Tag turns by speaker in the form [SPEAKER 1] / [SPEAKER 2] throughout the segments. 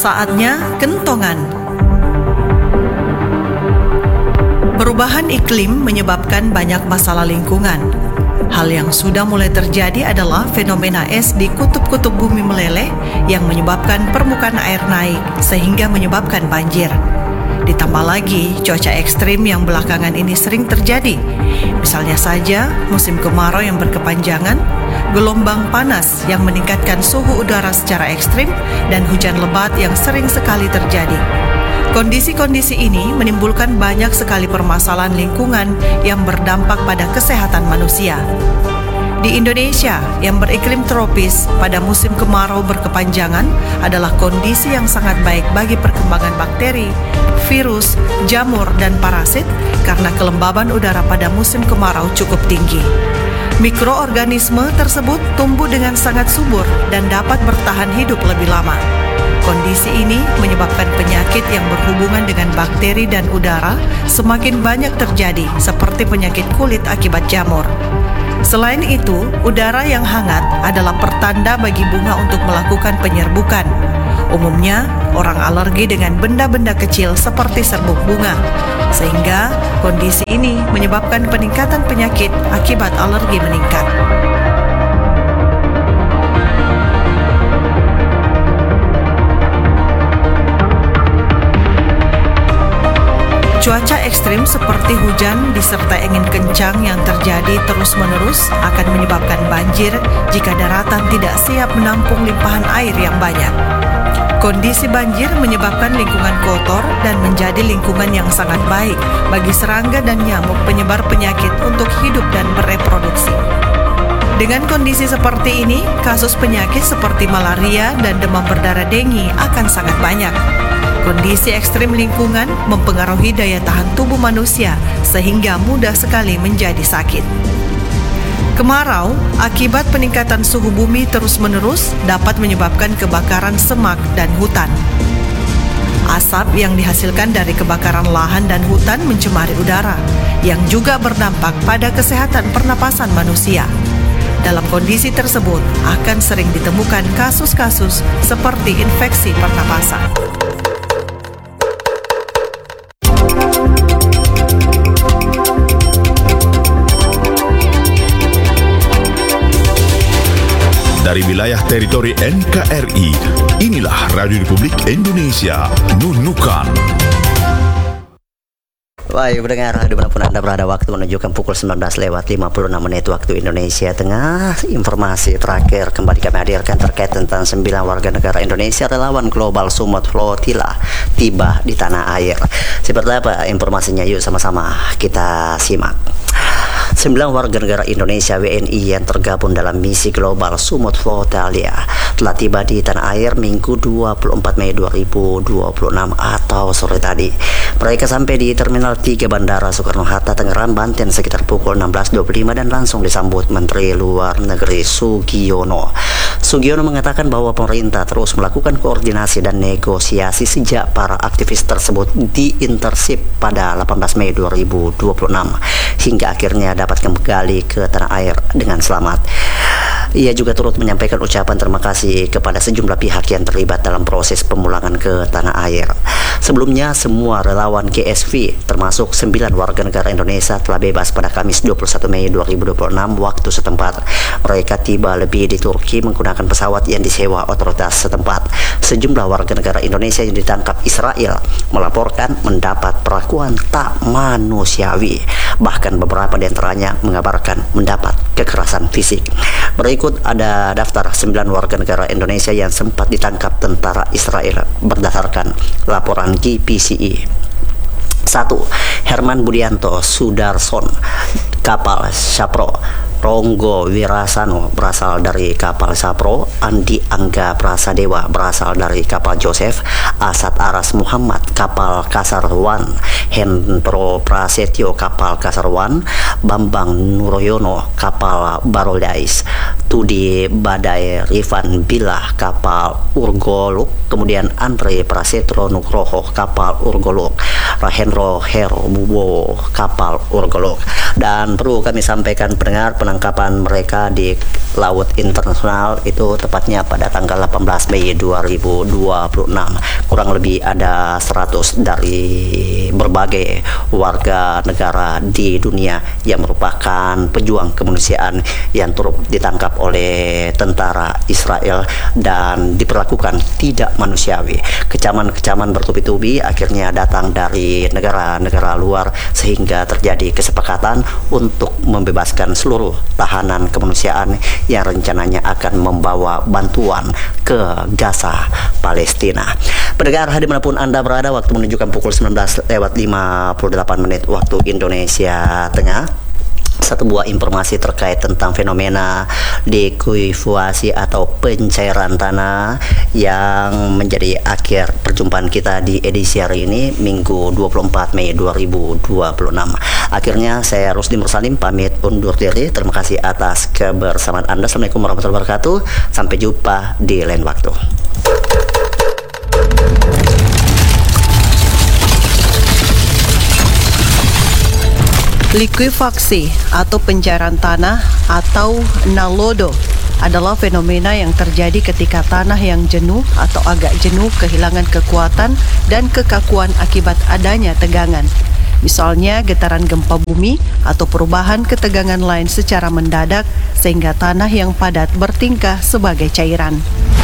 [SPEAKER 1] Saatnya kentongan. Perubahan iklim menyebabkan banyak masalah lingkungan. Hal yang sudah mulai terjadi adalah fenomena es di kutub-kutub bumi meleleh yang menyebabkan permukaan air naik sehingga menyebabkan banjir. Ditambah lagi cuaca ekstrim yang belakangan ini sering terjadi. Misalnya saja musim kemarau yang berkepanjangan, gelombang panas yang meningkatkan suhu udara secara ekstrim, dan hujan lebat yang sering sekali terjadi. Kondisi-kondisi ini menimbulkan banyak sekali permasalahan lingkungan yang berdampak pada kesehatan manusia. Di Indonesia yang beriklim tropis, pada musim kemarau berkepanjangan adalah kondisi yang sangat baik bagi perkembangan bakteri, virus, jamur, dan parasit karena kelembaban udara pada musim kemarau cukup tinggi. Mikroorganisme tersebut tumbuh dengan sangat subur dan dapat bertahan hidup lebih lama. Kondisi ini menyebabkan penyakit yang berhubungan dengan bakteri dan udara semakin banyak terjadi, seperti penyakit kulit akibat jamur. Selain itu, udara yang hangat adalah pertanda bagi bunga untuk melakukan penyerbukan. Umumnya, orang alergi dengan benda-benda kecil seperti serbuk bunga, sehingga kondisi ini menyebabkan peningkatan penyakit akibat alergi meningkat. Cuaca ekstrim seperti hujan disertai angin kencang yang terjadi terus-menerus akan menyebabkan banjir jika daratan tidak siap menampung limpahan air yang banyak. Kondisi banjir menyebabkan lingkungan kotor dan menjadi lingkungan yang sangat baik bagi serangga dan nyamuk penyebar penyakit untuk hidup dan bereproduksi. Dengan kondisi seperti ini, kasus penyakit seperti malaria dan demam berdarah dengue akan sangat banyak. Kondisi ekstrim lingkungan mempengaruhi daya tahan tubuh manusia sehingga mudah sekali menjadi sakit. Kemarau akibat peningkatan suhu bumi terus-menerus dapat menyebabkan kebakaran semak dan hutan. Asap yang dihasilkan dari kebakaran lahan dan hutan mencemari udara, yang juga berdampak pada kesehatan pernapasan manusia. Dalam kondisi tersebut akan sering ditemukan kasus-kasus seperti infeksi pernapasan.
[SPEAKER 2] Dari wilayah teritori NKRI, inilah Radio Republik Indonesia, Nunukan.
[SPEAKER 3] Baik, pendengar, dimanapun Anda berada, waktu menunjukkan pukul 19:56 waktu Indonesia Tengah. Informasi terakhir kembali kami hadirkan terkait tentang 9 warga negara Indonesia relawan global Sumut Flotilla tiba di tanah air. Seperti apa informasinya? Yuk sama-sama kita simak. 9 warga negara Indonesia WNI yang tergabung dalam misi global Sumut Flotilla telah tiba di tanah air Minggu 24 Mei 2026 atau sore tadi. Mereka sampai di Terminal 3 Bandara Soekarno-Hatta, Tangerang, Banten sekitar pukul 16.25 dan langsung disambut Menteri Luar Negeri Sugiono. Sugiono mengatakan bahwa pemerintah terus melakukan koordinasi dan negosiasi sejak para aktivis tersebut diintersip pada 18 Mei 2026 hingga akhirnya dapat kembali ke tanah air dengan selamat. Ia juga turut menyampaikan ucapan terima kasih kepada sejumlah pihak yang terlibat dalam proses pemulangan ke tanah air. Sebelumnya, semua relawan GSV termasuk 9 warga negara Indonesia telah bebas pada Kamis 21 Mei 2026 waktu setempat. Mereka tiba lebih di Turki menggunakan pesawat yang disewa otoritas setempat. Sejumlah warga negara Indonesia yang ditangkap Israel melaporkan mendapat perlakuan tak manusiawi. Bahkan beberapa di antaranya mengabarkan mendapat kekerasan fisik. Berikut ada daftar 9 warga negara Indonesia yang sempat ditangkap tentara Israel berdasarkan laporan GPCI. 1. Herman Budianto Sudarson, kapal Sapro. Ronggo Wirasano berasal dari kapal Sapro. Andi Angga Prasadewa berasal dari kapal Joseph. Asad Aras Muhammad kapal Kasarwan. Hendro Prasetyo kapal Kasarwan. Bambang Nuroyono kapal Baroldais. Tudi Badai Rifan Bilah kapal Urgoluk. Kemudian Andre Prasetyo Nugroho kapal Urgoluk. Rahendro Hero Bubo kapal Urgoluk. Dan perlu kami sampaikan pendengar, penangkapan mereka di Laut Internasional itu tepatnya pada tanggal 18 Mei 2026. Kurang lebih ada 100 dari berbagai warga negara di dunia yang merupakan pejuang kemanusiaan yang turut ditangkap oleh tentara Israel dan diperlakukan tidak manusiawi. Kecaman-kecaman bertubi-tubi akhirnya datang dari negara-negara luar sehingga terjadi kesepakatan untuk membebaskan seluruh tahanan kemanusiaan yang rencananya akan membawa bantuan ke Gaza, Palestina. Pendengar dimanapun Anda berada, waktu menunjukkan pukul 19:58 waktu Indonesia Tengah. Satu buah informasi terkait tentang fenomena likuifaksi atau pencairan tanah yang menjadi akhir perjumpaan kita di edisi hari ini, Minggu 24 Mei 2026. Akhirnya saya Rusdi Mursalim pamit undur diri. Terima kasih atas kebersamaan Anda. Assalamualaikum warahmatullahi wabarakatuh. Sampai jumpa di lain waktu.
[SPEAKER 1] Likuifaksi atau pencairan tanah atau nalodo adalah fenomena yang terjadi ketika tanah yang jenuh atau agak jenuh kehilangan kekuatan dan kekakuan akibat adanya tegangan. Misalnya getaran gempa bumi atau perubahan ketegangan lain secara mendadak sehingga tanah yang padat bertingkah sebagai cairan.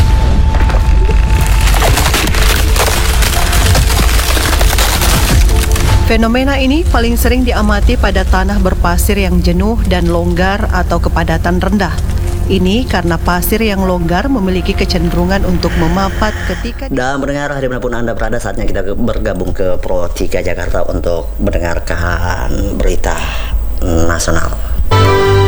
[SPEAKER 1] Fenomena ini paling sering diamati pada tanah berpasir yang jenuh dan longgar atau kepadatan rendah. Ini karena pasir yang longgar memiliki kecenderungan untuk memapat ketika...
[SPEAKER 3] Dan mendengar dimanapun Anda berada, saatnya kita bergabung ke Pro 3 Jakarta untuk mendengarkan berita nasional.